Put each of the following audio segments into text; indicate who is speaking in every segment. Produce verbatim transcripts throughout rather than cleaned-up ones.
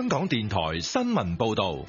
Speaker 1: 港電台新聞報道。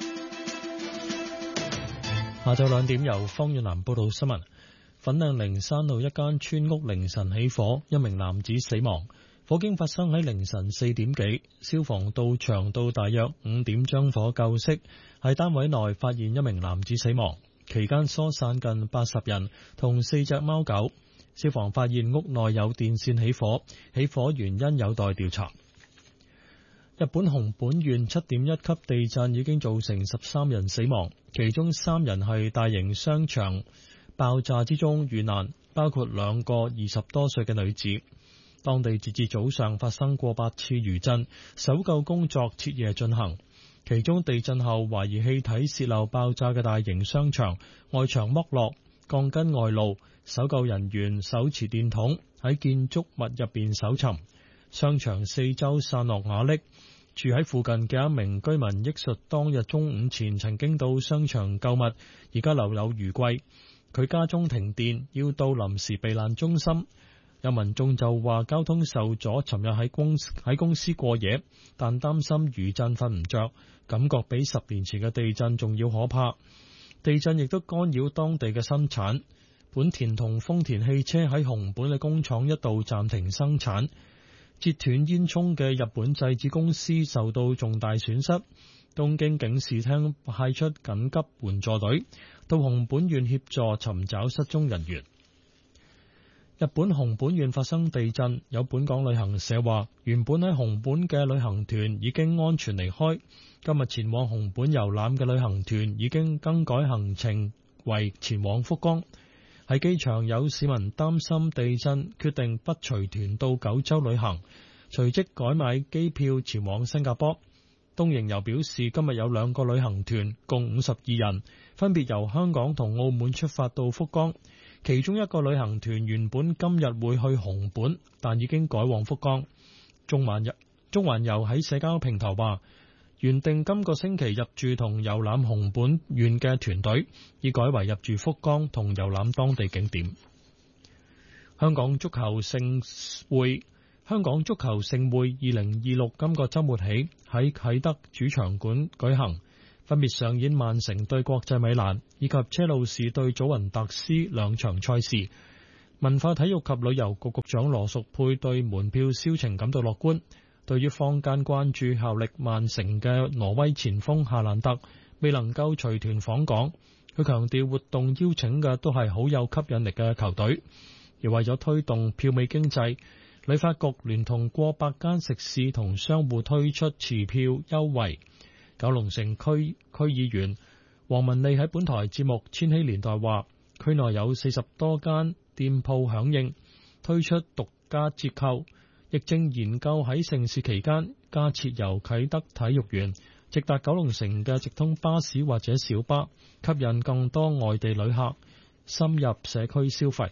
Speaker 2: 下晝兩點由方遠南報道新聞。粉嶺靈山路一間村屋凌晨起火，一名男子死亡。火警發生喺凌晨四點幾，消防到場到大約五點將火救熄。喺單位內發現一名男子死亡，期間疏散近八十人同四隻貓狗。消防發現屋內有電線起火，起火原因有待調查。日本熊本縣七點一級地震已經造成十三人死亡，其中三人係大型商場爆炸之中遇難，包括兩個二十多歲嘅女子。當地截至早上發生過百次餘震，搜救工作徹夜進行。其中地震後懷疑氣體洩漏爆炸嘅大型商場外牆剝落，鋼筋外露，搜救人員手持電筒喺建築物入邊搜尋。商場四周散落瓦礫，住喺附近嘅一名居民憶述當日中午前曾經到商場購物，而家留有餘悸。佢家中停電，要到臨時避難中心。有民眾就話交通受阻，尋日喺公喺公司過夜，但擔心餘震瞓唔着，感覺比十年前嘅地震仲要可怕。地震亦都干擾當地嘅生產，本田同豐田汽車喺熊本嘅工廠一度暫停生產。截斷煙囪嘅日本製紙公司受到重大損失，東京警視廳派出緊急援助隊到熊本縣協助尋找失蹤人員。日本熊本縣發生地震，有本港旅行社話，原本喺熊本嘅旅行團已經安全離開，今日前往熊本遊覽嘅旅行團已經更改行程為前往福岡。喺機場有市民擔心地震，決定不隨團到九州旅行，隨即改買機票前往新加坡。東瀛遊表示，今日有兩個旅行團，共五十二人，分別由香港同澳門出發到福岡。其中一個旅行團原本今日會去熊本，但已經改往福岡。中環遊中環遊喺社交平台話，原定今個星期入住同遊覽熊本縣嘅團隊，已改為入住福岡同遊覽當地景點。香港足球盛會香港足球盛會二零二六今個週末起喺啟德主場館舉行，分別上演曼城對國際米蘭以及車路士對祖雲達斯兩場賽事。文化體育及旅遊局局長羅淑佩對門票銷情感到樂觀。對於坊間關注效力曼城嘅挪威前鋒夏蘭特未能夠隨團訪港，佢強調活動邀請嘅都係好有吸引力嘅球隊。而為咗推動票務經濟，旅發局聯同過百間食肆同商戶推出持票優惠。九龍城區區議員黃文利喺本台節目《千禧年代》話，區內有四十多間店鋪響應推出獨家折扣，亦正研究喺盛事期間加設由啟德體育園直達九龍城嘅直通巴士或者小巴，吸引更多外地旅客深入社區消費。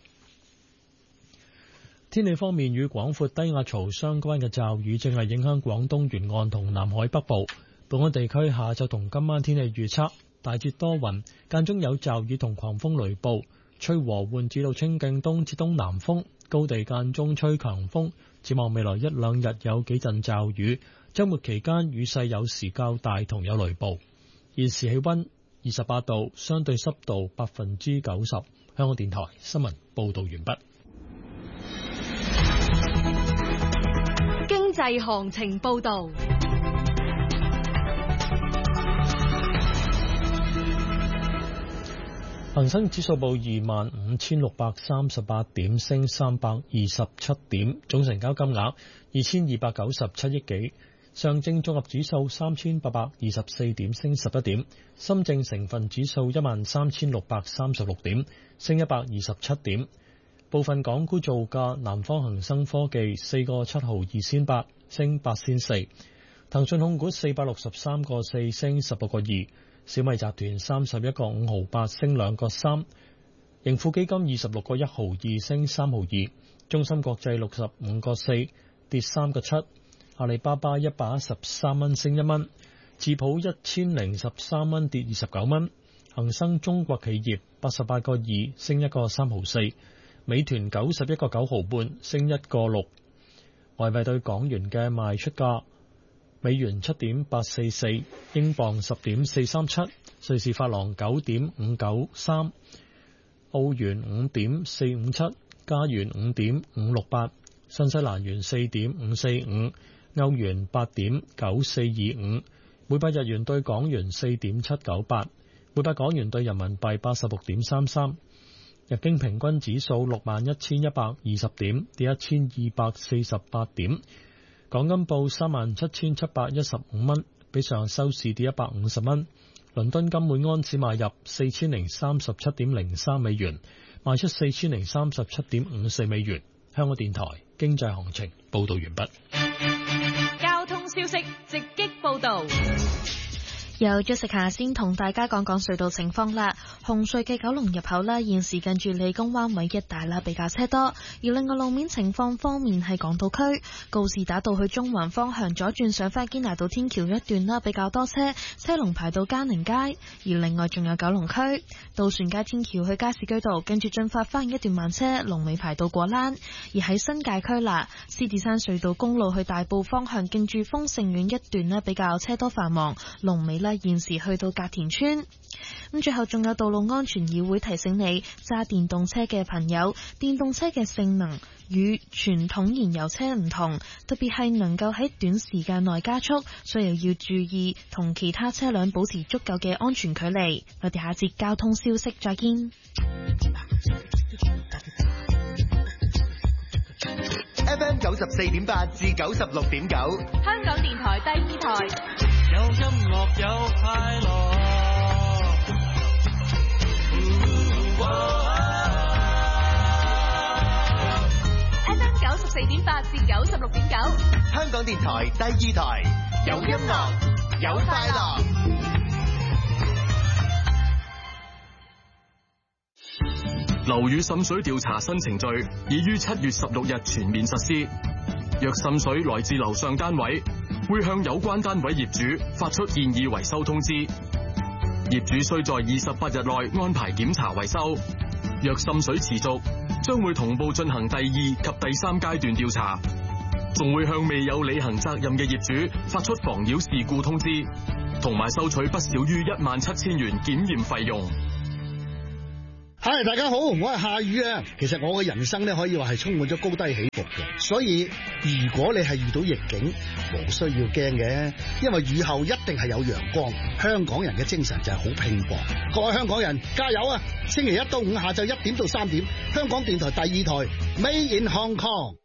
Speaker 2: 天氣方面，與廣闊低壓槽相關嘅驟雨正係影響廣東沿岸同南海北部。本港地區下晝同今晚天氣預測，大致多雲，間中有驟雨同狂風雷暴，吹和緩至到清勁東至東南風，高地間中吹強風。展望未來一兩日有幾陣驟雨，週末期間雨勢有時較大同有雷暴。現時氣溫二十八度，相對濕度百分之九十。香港電台新聞報道完畢。
Speaker 3: 經濟行情報道。
Speaker 2: 恒生指數報二萬五千六百三十八點，升三百二十七點，總成交金額二千二百九十七億幾。上證綜合指數三千八百二十四點，升十一點。深證成分指數一萬三千六百三十六點，升一百二十七點。部分港股造價，南方恒生科技四個七毫二仙八，升八仙四。騰訊控股四百六十三個四，升十六個二。小米集團三十一個五毫八，升兩個三。盈富基金二十六個一毫二，升三毫二。中芯國際六十五個四，跌三個七。阿里巴巴一百一十三蚊，升一蚊。智普一千零十三蚊，跌二十九蚊。恒生中國企業八十八個二，升一個三毫四。美團九十一個九毫半，升一個六。外幣對港元嘅賣出價： 美元七點八四四，英鎊十點四三七，瑞士法郎九點五九三，澳元五點四五七，加元五點五六八，新西蘭元四點五四五，歐元八點九四二五，每百日元對港元四點七九八，每百港元對人民幣八十六點三三。日經平均指數六萬一千一百二十點，跌一千二百四十八點。港金報三萬七千七百一十五蚊，比上收市跌一百五十蚊。倫敦金每安士買入四千零三十七點零三美元，賣出四千零三十七點五四美元。香港電台經濟行情報道完畢。
Speaker 3: 交通消息直擊報道。
Speaker 4: 由咗食下先同大家講講隧道情況啦。紅隧嘅九龍入口啦，現時近住理工灣位一帶啦比較車多。而另外路面情況方面係港島區告士打道去中環方向左轉上返堅拿道天橋一段啦比較多車，車龍排到嘉寧街。而另外仲有九龍區渡船街天橋去加士居道，跟住進發翻一段慢車，龍尾排到果欄。而喺新界區啦，獅子山隧道公路去大埔方向，跟住豐盛苑一段啦比較車多繁忙，龍尾啦現時去到隔田村。咁最後仲有道路安全議會提醒你，揸電動車嘅朋友，電動車嘅性能與傳統燃油車唔同，特別係能夠喺短時間內加速，所以要注意同其他車輛保持足夠嘅安全距離。我哋下節交通消息再見。
Speaker 5: F M 九十四點八至九十六點九，
Speaker 3: 香港電台第二台，
Speaker 6: 有音樂有快樂。
Speaker 3: F M 九十四點八至九十六點九，
Speaker 5: 香港電台第二台，有音樂有快樂。
Speaker 7: 樓宇滲水調查新程序已於七月十六日全面實施。若滲水來自樓上單位，會向有關單位業主發出建議維修通知。業主須在二十八日內安排檢查維修。若滲水持續，將會同步進行第二及第三階段調查，仲會向未有履行責任嘅業主發出妨擾事故通知，同埋收取不少於一萬七千元檢驗費用。
Speaker 8: 嗨，大家好，我係夏雨啊。其實我嘅人生咧可以話係充滿咗高低起伏嘅，所以如果你係遇到逆境，無需要驚嘅，因為雨後一定係有陽光。香港人嘅精神就係好拼搏，各位香港人加油啊！星期一到五下晝一點到三點，香港電台第二台 Made in Hong Kong。